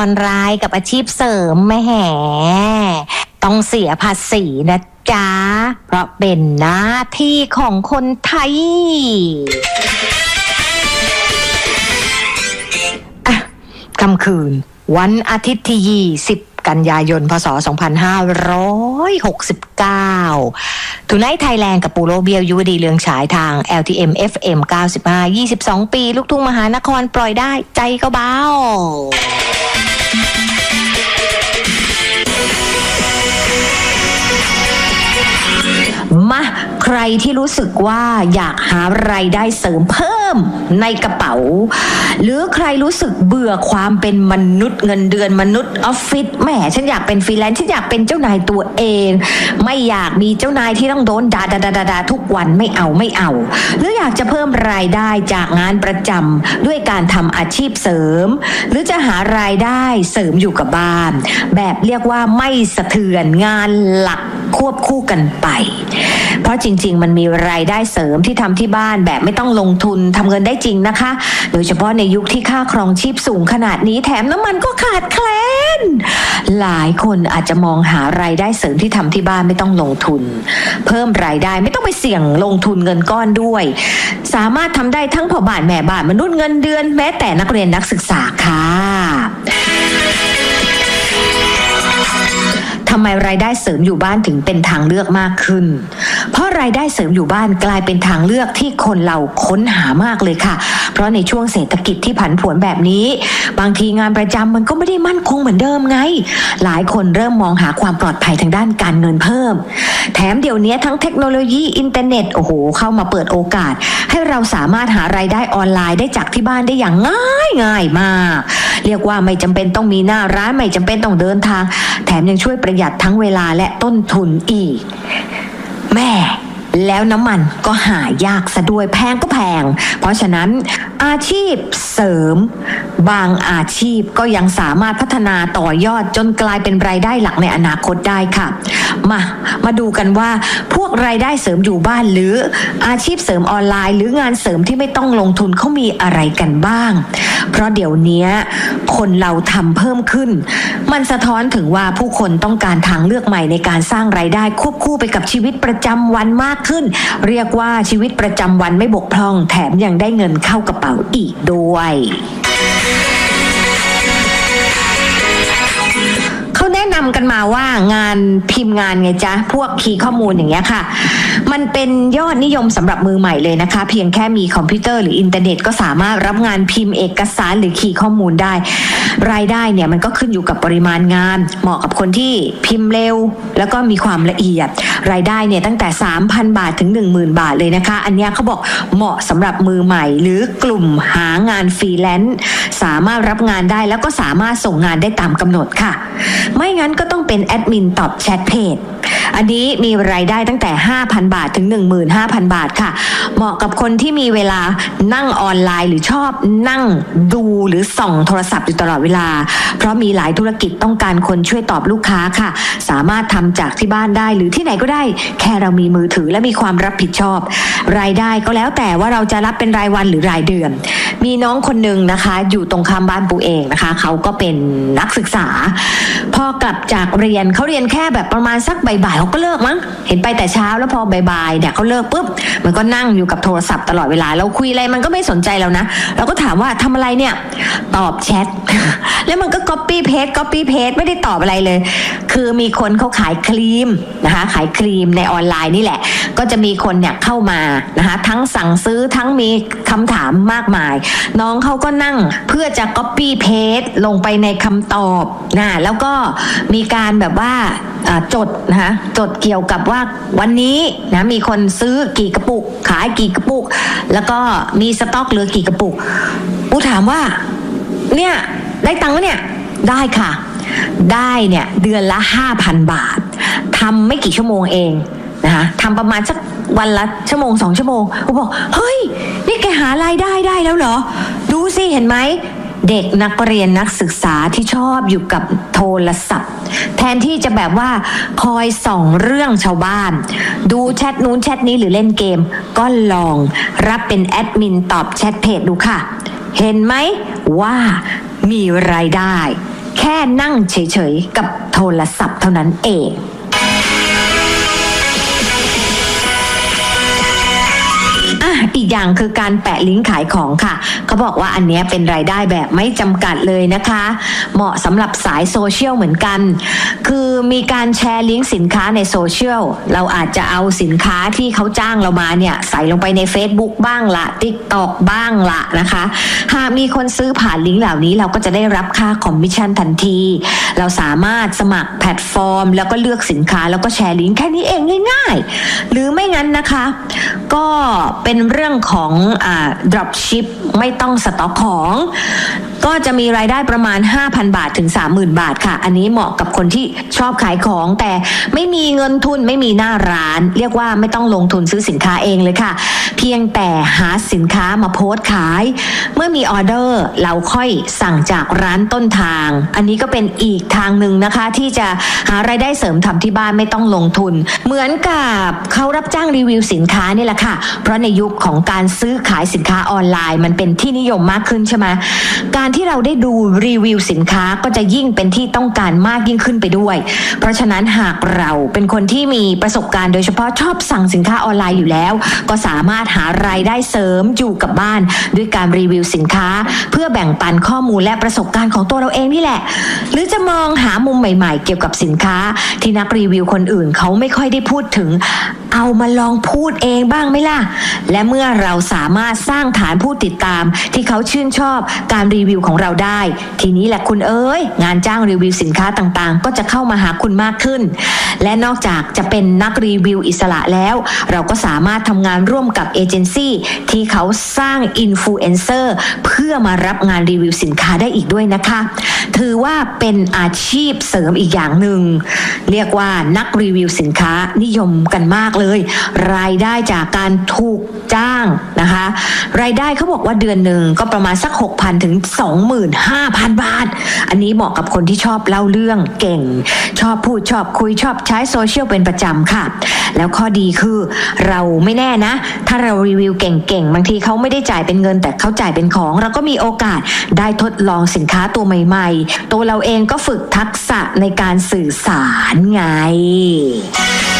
อนไลน์กับอาชีพเสริมแหมต้องเสียภาษีนะจ๊ะเพราะเป็นหน้าที่ของคนไทยค่ำคืนวันอาทิตย์ที่20กันยายนพศ2569ทุนไนท์ไทยแลนด์กับปูโรเบียวยุวดีเรืองฉายทาง LTM FM 95 22ปีลูกทุ่งมหานครปล่อยได้ใจก็เบามาใครที่รู้สึกว่าอยากหารายได้เสริมเพิ่มในกระเป๋าหรือใครรู้สึกเบื่อความเป็นมนุษย์เงินเดือนมนุษย์ออฟฟิศแหมฉันอยากเป็นฟรีแลนซ์ฉันอยากเป็นเจ้านายตัวเองไม่อยากมีเจ้านายที่ต้องโดนด่าทุกวันไม่เอาหรืออยากจะเพิ่มรายได้จากงานประจำด้วยการทำอาชีพเสริมหรือจะหารายได้เสริมอยู่กับบ้านแบบเรียกว่าไม่สะเทือนงานหลักควบคู่กันไปเพราะจริงๆมันมีรายได้เสริมที่ทำที่บ้านแบบไม่ต้องลงทุนทำเงินได้จริงนะคะโดยเฉพาะในยุคที่ค่าครองชีพสูงขนาดนี้แถมน้ำมันก็ขาดแคลนหลายคนอาจจะมองหารายได้เสริมที่ทำที่บ้านไม่ต้องลงทุนเพิ่มรายได้ไม่ต้องไปเสี่ยงลงทุนเงินก้อนด้วยสามารถทำได้ทั้งพ่อบ้านแม่บ้านมนุษย์เงินเดือนแม้แต่นักเรียนนักศึกษาค่ะทำไมรายได้เสริมอยู่บ้านถึงเป็นทางเลือกมากขึ้นเพราะรายได้เสริมอยู่บ้านกลายเป็นทางเลือกที่คนเราค้นหามากเลยค่ะเพราะในช่วงเศรษฐกิจที่ผันผวนแบบนี้บางทีงานประจำมันก็ไม่ได้มั่นคงเหมือนเดิมไงหลายคนเริ่มมองหาความปลอดภัยทางด้านการเงินเพิ่มแถมเดี๋ยวนี้ทั้งเทคโนโลยีอินเทอร์เน็ตโอ้โหเข้ามาเปิดโอกาสให้เราสามารถหารายได้ออนไลน์ได้จากที่บ้านได้อย่างง่ายมากเรียกว่าไม่จำเป็นต้องมีหน้าร้านไม่จำเป็นต้องเดินทางแถมยังช่วยประหยัดทั้งเวลาและต้นทุนอีกแม่แล้วน้ำมันก็หายากซะด้วยแพงก็แพงเพราะฉะนั้นอาชีพเสริมบางอาชีพก็ยังสามารถพัฒนาต่อยอดจนกลายเป็นรายได้หลักในอนาคตได้ค่ะมาดูกันว่าพวกรายได้เสริมอยู่บ้านหรืออาชีพเสริมออนไลน์หรืองานเสริมที่ไม่ต้องลงทุนเขามีอะไรกันบ้างเพราะเดี๋ยวนี้คนเราทำเพิ่มขึ้นมันสะท้อนถึงว่าผู้คนต้องการทางเลือกใหม่ในการสร้างรายได้ควบคู่ไปกับชีวิตประจำวันมากขึ้นเรียกว่าชีวิตประจำวันไม่บกพร่องแถมยังได้เงินเข้ากระเป๋าอีกด้วยเขาแนะนำกันมาว่างานพิมพ์งานไงจ๊ะพวกคีย์ข้อมูลอย่างเงี้ยค่ะมันเป็นยอดนิยมสำหรับมือใหม่เลยนะคะเพียงแค่มีคอมพิวเตอร์หรืออินเทอร์เน็ตก็สามารถรับงานพิมพ์เอกสารหรือคีย์ข้อมูลได้รายได้เนี่ยมันก็ขึ้นอยู่กับปริมาณงานเหมาะกับคนที่พิมพ์เร็วแล้วก็มีความละเอียดรายได้เนี่ยตั้งแต่ 3,000 บาทถึง 10,000 บาทเลยนะคะอันนี้เขาบอกเหมาะสำหรับมือใหม่หรือกลุ่มหางานฟรีแลนซ์สามารถรับงานได้แล้วก็สามารถส่งงานได้ตามกำหนดค่ะไม่งั้นก็ต้องเป็นแอดมินตอบแชทเพจอันนี้มีรายได้ตั้งแต่ 5,000 บาทถึง 15,000 บาทค่ะเหมาะกับคนที่มีเวลานั่งออนไลน์หรือชอบนั่งดูหรือส่องโทรศัพท์อยู่ตลอดเวลาเพราะมีหลายธุรกิจต้องการคนช่วยตอบลูกค้าค่ะสามารถทำจากที่บ้านได้หรือที่ไหนก็ได้แค่เรามีมือถือและมีความรับผิดชอบรายได้ก็แล้วแต่ว่าเราจะรับเป็นรายวันหรือรายเดือนมีน้องคนนึงนะคะอยู่ตรงข้ามบ้านปูเองนะคะเขาก็เป็นนักศึกษาพอกลับจากเรียนเขาเรียนแค่แบบประมาณสักบ่ายๆเขาก็เลิกมั้งเห็นไปแต่เช้าแล้วพอบ่ายๆเนี่ยเขาเลิกปุ๊บมันก็นั่งอยู่กับโทรศัพท์ตลอดเวลาเราคุยอะไรมันก็ไม่สนใจเรานะเราก็ถามว่าทำอะไรเนี่ยตอบแชท แล้วมันก็ copy paste ไม่ได้ตอบอะไรเลยคือมีคนเขาขายครีมนะคะขายครีมในออนไลน์นี่แหละก็จะมีคนเนี่ยเข้ามานะคะทั้งสั่งซื้อทั้งมีคำถามมากมายน้องเขาก็นั่งเพื่อจะ copy paste ลงไปในคำตอบนะแล้วก็มีการแบบว่าจดนะคะจดเกี่ยวกับว่าวันนี้นะมีคนซื้อกี่กระปุกขายกี่กระปุกแล้วก็มีสต็อกเหลือกี่กระปุกกูถามว่าเนี่ยได้ตังค์แล้วเนี่ยได้ค่ะได้เนี่ยเดือนละ 5,000 บาททำไม่กี่ชั่วโมงเองนะคะทำประมาณสักวันละชั่วโมง2ชั่วโมงกูบอกเฮ้ยนี่แกหารายได้ได้แล้วเหรอดูสิเห็นไหมเด็กนักเรียนนักศึกษาที่ชอบอยู่กับโทรศัพท์แทนที่จะแบบว่าคอยส่องเรื่องชาวบ้านดูแชทนู้นแชทนี้หรือเล่นเกมก็ลองรับเป็นแอดมินตอบแชทเพจดูค่ะเห็นไหมว่ามีรายได้แค่นั่งเฉยๆกับโทรศัพท์เท่านั้นเองอีกอย่างคือการแปะลิงก์ขายของค่ะเขาบอกว่าอันนี้เป็นรายได้แบบไม่จำกัดเลยนะคะเหมาะสำหรับสายโซเชียลเหมือนกันคือมีการแชร์ลิงก์สินค้าในโซเชียลเราอาจจะเอาสินค้าที่เขาจ้างเรามาเนี่ยใส่ลงไปใน Facebook บ้างละ TikTok บ้างละนะคะหากมีคนซื้อผ่านลิงก์เหล่านี้เราก็จะได้รับค่าคอมมิชชั่นทันทีเราสามารถสมัครแพลตฟอร์มแล้วก็เลือกสินค้าแล้วก็แชร์ลิงก์แค่นี้เองง่ายๆหรือไม่งั้นนะคะก็เป็นเรื่องของdropship ไม่ต้องสต็อกของก็จะมีรายได้ประมาณ 5,000 บาทถึง 30,000 บาทค่ะอันนี้เหมาะกับคนที่ชอบขายของแต่ไม่มีเงินทุนไม่มีหน้าร้านเรียกว่าไม่ต้องลงทุนซื้อสินค้าเองเลยค่ะเพียงแต่หาสินค้ามาโพสต์ขายเมื่อมีออเดอร์เราค่อยสั่งจากร้านต้นทางอันนี้ก็เป็นอีกทางหนึ่งนะคะที่จะหารายได้เสริมทำที่บ้านไม่ต้องลงทุนเหมือนกับเขารับจ้างรีวิวสินค้านี่แหละค่ะเพราะในยุคของการซื้อขายสินค้าออนไลน์มันเป็นที่นิยมมากขึ้นใช่ไหมการที่เราได้ดูรีวิวสินค้าก็จะยิ่งเป็นที่ต้องการมากยิ่งขึ้นไปด้วยเพราะฉะนั้นหากเราเป็นคนที่มีประสบการณ์โดยเฉพาะชอบสั่งสินค้าออนไลน์อยู่แล้วก็สามารถหารายได้เสริมอยู่กับบ้านด้วยการรีวิวสินค้าเพื่อแบ่งปันข้อมูลและประสบการณ์ของตัวเราเองนี่แหละหรือจะมองหามุมใหม่ๆเกี่ยวกับสินค้าที่นักรีวิวคนอื่นเขาไม่ค่อยได้พูดถึงเอามาลองพูดเองบ้างไหมล่ะและเมื่อเราสามารถสร้างฐานผู้ติดตามที่เขาชื่นชอบการรีวิวของเราได้ทีนี้แหละคุณเอ้ยงานจ้างรีวิวสินค้าต่างๆก็จะเข้ามาหาคุณมากขึ้นและนอกจากจะเป็นนักรีวิวอิสระแล้วเราก็สามารถทำงานร่วมกับเอเจนซี่ที่เขาสร้างอินฟลูเอนเซอร์เพื่อมารับงานรีวิวสินค้าได้อีกด้วยนะคะถือว่าเป็นอาชีพเสริมอีกอย่างหนึ่งเรียกว่านักรีวิวสินค้านิยมกันมากเลยรายได้จากการถูกจ้างนะคะรายได้เขาบอกว่าเดือนหนึ่งก็ประมาณสัก 6,000 ถึง 25,000 บาทอันนี้เหมาะกับคนที่ชอบเล่าเรื่องเก่งชอบพูดชอบคุยชอบใช้โซเชียลเป็นประจำค่ะแล้วข้อดีคือเราไม่แน่นะถ้าเรารีวิวเก่งๆบางทีเขาไม่ได้จ่ายเป็นเงินแต่เขาจ่ายเป็นของเราก็มีโอกาสได้ทดลองสินค้าตัวใหม่ๆตัวเราเองก็ฝึกทักษะในการสื่อสารไง